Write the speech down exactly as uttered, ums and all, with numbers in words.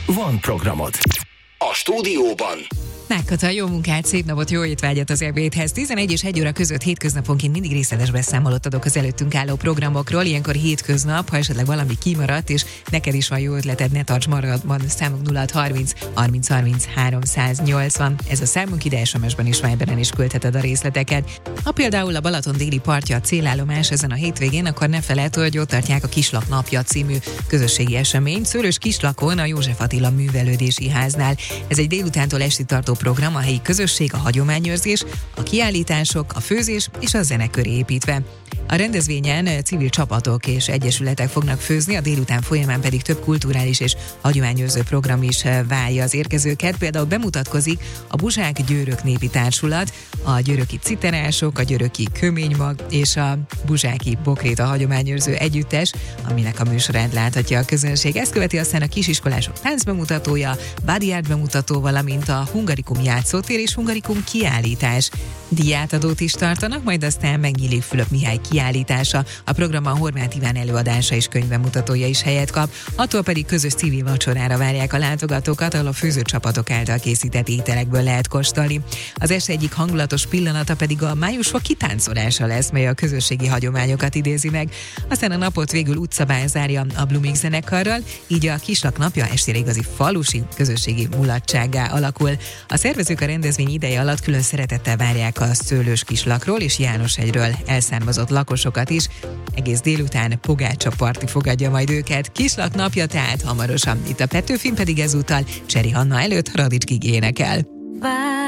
van programod. A stúdióban Megkötve jó munkát, szép napot, jó étvágyat az ebédhez. tizenegy és egy óra között hétköznaponként mindig részletes beszámolót adok az előttünk álló programokról. Ilyenkor hétköznap, ha esetleg valami kimaradt, és neked is van jó ötleted, ne tarts maradban. Számunk nulla hat harminc harminc harminc háromszáznyolcvan. Ez a számunk, ide es em es-ben is, Viberen is küldheted a részleteket. Ha például a Balaton déli partja a célállomás ezen a hétvégén, akkor ne feledd, hogy ott tartják a Kislak napja című közösségi eseményt Szőlős Kislakon, a József Attila művelődési háznál. Ez egy délutántól estig tartó program, a helyi közösség, a hagyományőrzés, a kiállítások, a főzés és a zene köré építve. A rendezvényen civil csapatok és egyesületek fognak főzni, a délután folyamán pedig több kulturális és hagyományőrző program is várja az érkezőket. Például bemutatkozik a Buzsák Győrök népi társulat, a győröki citerások, a győröki köménymag és a buzsáki bokréta hagyományőrző együttes, aminek a műsorát láthatja a közönség. Ezt követi aztán a kisiskolások táncbemutatója, body art bemutató, valamint a Hungarikum játszótér és Hungarikum kiállítás. Díjátadót is tartanak, majd aztán megnyílik Fülöp Mihály kiállítása. A programban Horváth Iván előadása és könyvbemutatója is helyet kap, attól pedig közös civil vacsorára várják a látogatókat, ahol a főzőcsapatok által készített ételekből lehet kóstolni. Az este egyik hangulatos pillanata pedig a májusfa kitáncolása lesz, mely a közösségi hagyományokat idézi meg. Aztán a napot végül utcabál zárja a Blumik zenekarral, így a Kislak napja estére igazi falusi közösségi mulatsággá alakul. A szervezők a rendezvény ideje alatt külön szeretettel várják a Szőlős Kislakról és Jánoshegyről elszármazott lakosokat is. Egész délután pogácsa parti fogadja majd őket. Kislak napja tehát hamarosan. Itt a Petőfin pedig ezúttal Cseri Hanna előtt Radics Gigi énekel.